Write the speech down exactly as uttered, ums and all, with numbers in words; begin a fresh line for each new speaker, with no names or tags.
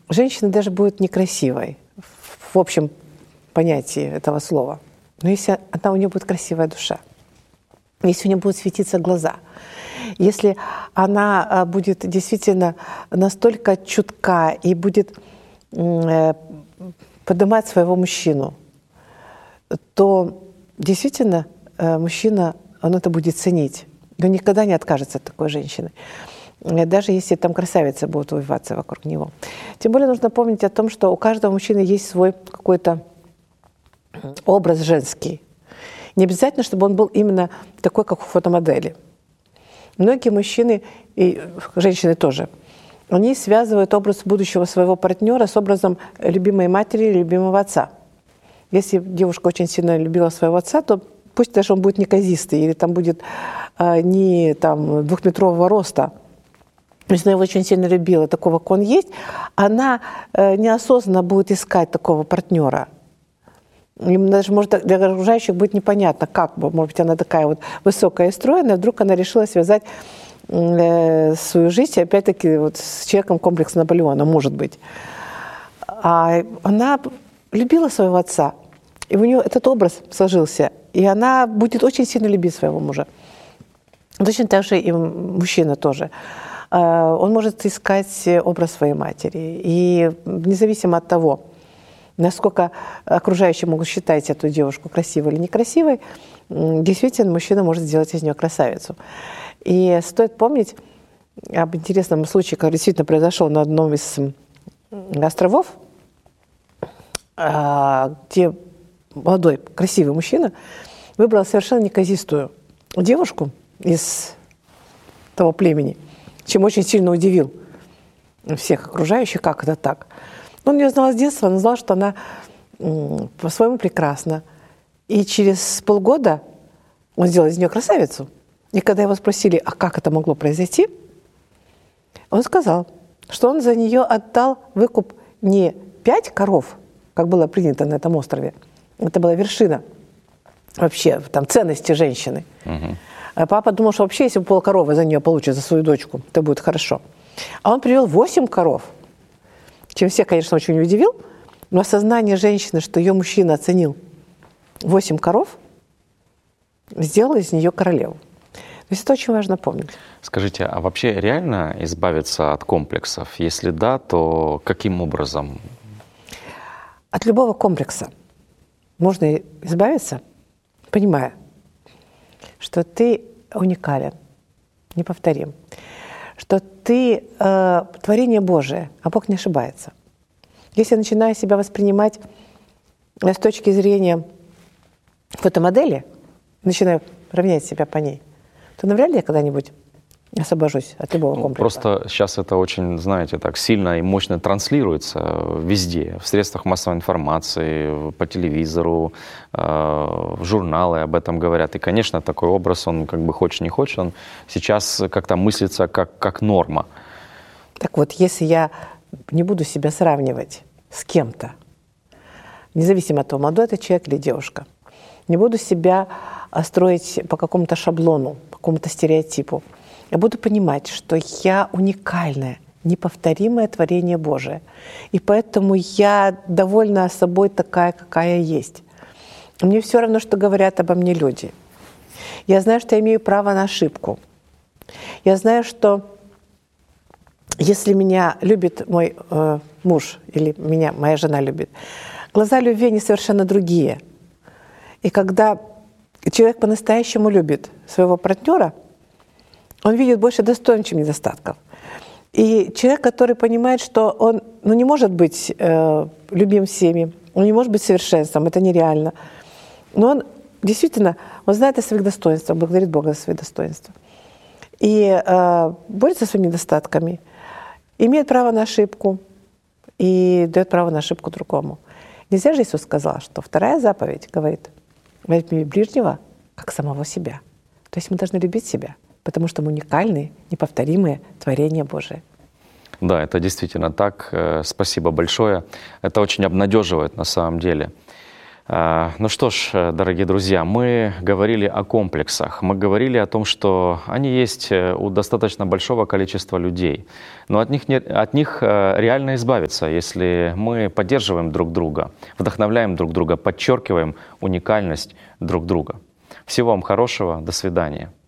женщина даже будет некрасивой в общем понятии этого слова. Но если она, у нее будет красивая душа, если у нее будут светиться глаза, если она будет действительно настолько чутка и будет поднимать своего мужчину, то действительно мужчина, он это будет ценить. Он никогда не откажется от такой женщины, даже если там красавицы будут увиваться вокруг него. Тем более нужно помнить о том, что у каждого мужчины есть свой какой-то образ женский. Не обязательно, чтобы он был именно такой, как у фотомодели. Многие мужчины, и женщины тоже, они связывают образ будущего своего партнера с образом любимой матери или любимого отца. Если девушка очень сильно любила своего отца, то пусть даже он будет неказистый или там будет а, не там, двухметрового роста, если она его очень сильно любила, такого, как он есть, она а, неосознанно будет искать такого партнера. Им даже, может, для окружающих будет непонятно, как бы, может быть, она такая вот высокая и стройная, вдруг она решила связать э, свою жизнь, опять-таки, вот, с человеком комплекса Наполеона, может быть. А она любила своего отца, и у нее этот образ сложился, и она будет очень сильно любить своего мужа. Точно так же и мужчина тоже. Он может искать образ своей матери, и независимо от того, насколько окружающие могут считать эту девушку красивой или некрасивой, действительно, мужчина может сделать из нее красавицу. И стоит помнить об интересном случае, который действительно произошел на одном из островов, где молодой, красивый мужчина выбрал совершенно неказистую девушку из того племени, чем очень сильно удивил всех окружающих, как это так. Он ее знал с детства, он знал, что она по-своему прекрасна. И через полгода он сделал из нее красавицу. И когда его спросили, а как это могло произойти, он сказал, что он за нее отдал выкуп не пять коров, как было принято на этом острове, это была вершина вообще там, ценности женщины. Угу. А папа думал, что вообще, если полкоровы за нее получит, за свою дочку, то будет хорошо. А он привел восемь коров, чем всех, конечно, очень удивил, но осознание женщины, что ее мужчина оценил восемь коров, сделало из нее королеву. То есть это очень важно помнить.
Скажите, а вообще реально избавиться от комплексов? Если да, то каким образом?
От любого комплекса можно избавиться, понимая, что ты уникален, неповторим, что ты э, творение Божие, а Бог не ошибается. Если я начинаю себя воспринимать с точки зрения фотомодели, начинаю равнять себя по ней, то навряд ли я когда-нибудь освобожусь от любого
ну,
комплекса.
Просто сейчас это очень, знаете, так сильно и мощно транслируется везде, в средствах массовой информации, по телевизору, в журналы об этом говорят. И, конечно, такой образ, он как бы хочешь не хочешь, он сейчас как-то мыслится как, как норма.
Так вот, если я не буду себя сравнивать с кем-то, независимо от того, молодой это человек или девушка, не буду себя строить по какому-то шаблону, по какому-то стереотипу, я буду понимать, что я уникальное, неповторимое творение Божие. И поэтому я довольна собой такая, какая есть. Мне все равно, что говорят обо мне люди. Я знаю, что я имею право на ошибку. Я знаю, что если меня любит мой э, муж или меня моя жена любит, глаза любви, они совершенно другие. И когда человек по-настоящему любит своего партнера, он видит больше достоинств, чем недостатков. И человек, который понимает, что он ну, не может быть э, любим всеми, он не может быть совершенством, это нереально. Но он действительно, он знает о своих достоинствах, благодарит Бога за свои достоинства. И э, борется со своими недостатками, имеет право на ошибку и дает право на ошибку другому. Нельзя же Иисус сказал, что вторая заповедь говорит, возьми ближнего, как самого себя. То есть мы должны любить себя, потому что мы уникальные, неповторимые творения Божие.
Да, это действительно так. Спасибо большое. Это очень обнадеживает на самом деле. Ну что ж, дорогие друзья, мы говорили о комплексах, мы говорили о том, что они есть у достаточно большого количества людей, но от них, не, от них реально избавиться, если мы поддерживаем друг друга, вдохновляем друг друга, подчеркиваем уникальность друг друга. Всего вам хорошего, до свидания.